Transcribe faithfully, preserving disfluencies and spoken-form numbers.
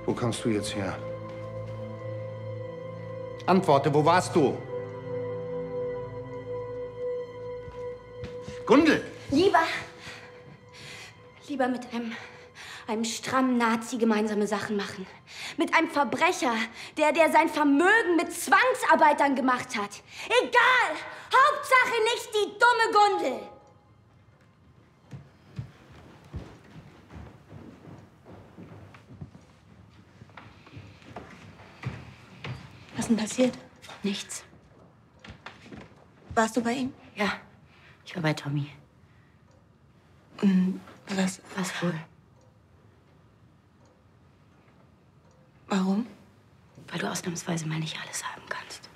Wo kommst du jetzt her? Antworte, wo warst du? Gundel! Lieber, lieber mit einem, einem strammen Nazi gemeinsame Sachen machen. Mit einem Verbrecher, der, der sein Vermögen mit Zwangsarbeitern gemacht hat. Egal! Hauptsache nicht die dumme Gundel! Was ist denn passiert? Nichts. Warst du bei ihm? Ja, ich war bei Tommy. Und was? Was wohl? Warum? Weil du ausnahmsweise mal nicht alles haben kannst.